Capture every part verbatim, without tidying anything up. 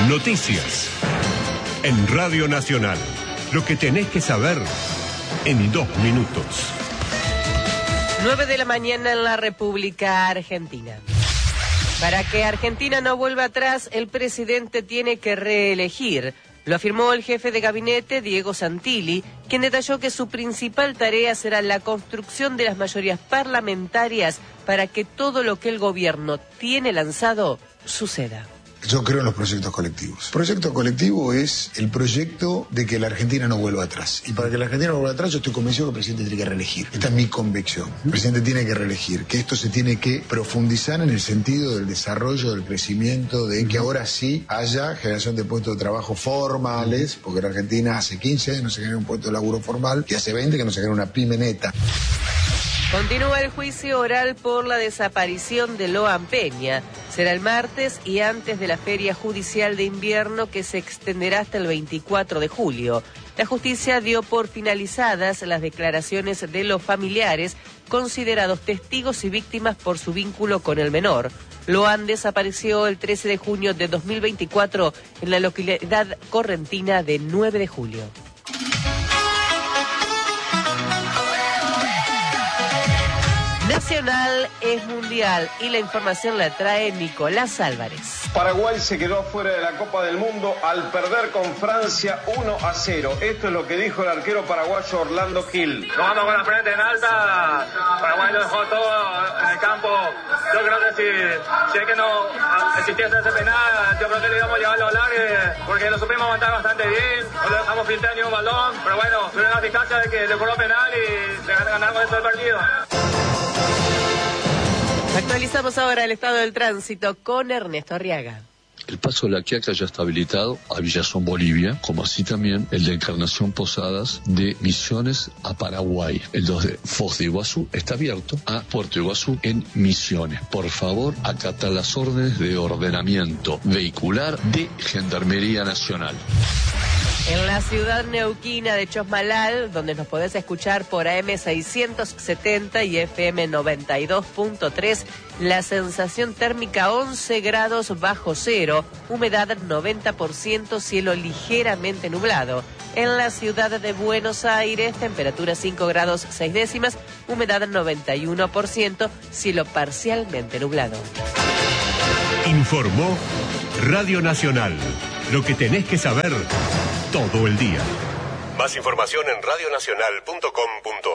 Noticias. En Radio Nacional. Lo que tenés que saber en dos minutos. nueve de la mañana en la República Argentina. Para que Argentina no vuelva atrás, el presidente tiene que reelegir. Lo afirmó el jefe de gabinete, Diego Santilli, quien detalló que su principal tarea será la construcción de las mayorías parlamentarias para que todo lo que el gobierno tiene lanzado suceda. Yo creo en los proyectos colectivos. El proyecto colectivo es el proyecto de que la Argentina no vuelva atrás. Y para que la Argentina no vuelva atrás, yo estoy convencido que el presidente tiene que reelegir. Esta es mi convicción. El presidente tiene que reelegir, que esto se tiene que profundizar en el sentido del desarrollo, del crecimiento, de que ahora sí haya generación de puestos de trabajo formales, porque en Argentina hace quince años no se genera un puesto de laburo formal y hace veinte que no se genera una pyme neta. Continúa el juicio oral por la desaparición de Loan Peña. Será el martes y antes de la Feria Judicial de Invierno, que se extenderá hasta el veinticuatro de julio. La justicia dio por finalizadas las declaraciones de los familiares, considerados testigos y víctimas por su vínculo con el menor. Loan desapareció el trece de junio de dos mil veinticuatro en la localidad correntina de nueve de julio. Nacional es mundial y la información la trae Nicolás Álvarez. Paraguay se quedó fuera de la Copa del Mundo al perder con Francia uno a cero. Esto es lo que dijo el arquero paraguayo Orlando Gil. Jugando con la frente en alta, Paraguay lo dejó todo en el campo. Yo creo que si, si es que no existiese ese penal, yo creo que le íbamos a llevar los largues, porque lo supimos aguantar bastante bien, no le dejamos filtrar ni un balón, pero bueno, tuvieron la eficacia de que le cobró penal y le ganamos eso el partido. Actualizamos ahora el estado del tránsito con Ernesto Arriaga. El paso de la Quiaca ya está habilitado a Villazón, Bolivia, como así también el de Encarnación Posadas de Misiones a Paraguay. El dos de Foz de Iguazú está abierto a Puerto Iguazú en Misiones. Por favor, acata las órdenes de ordenamiento vehicular de Gendarmería Nacional. En la ciudad neuquina de Chosmalal, donde nos podés escuchar por A M seiscientos setenta y F M noventa y dos punto tres, la sensación térmica once grados bajo cero, humedad noventa por ciento, cielo ligeramente nublado. En la ciudad de Buenos Aires, temperatura cinco grados seis décimas, humedad noventa y uno por ciento, cielo parcialmente nublado. Informó Radio Nacional. Lo que tenés que saber todo el día. Más información en radio nacional punto com punto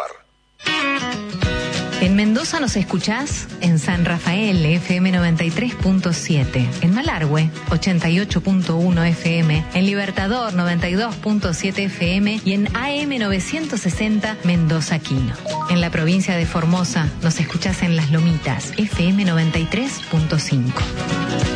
ar. En Mendoza nos escuchás en San Rafael, F M noventa y tres punto siete. En Malargüe, ochenta y ocho punto uno F M. En Libertador, noventa y dos punto siete F M. Y en A M novecientos sesenta, Mendoza Quino. En la provincia de Formosa nos escuchás en Las Lomitas, F M noventa y tres punto cinco.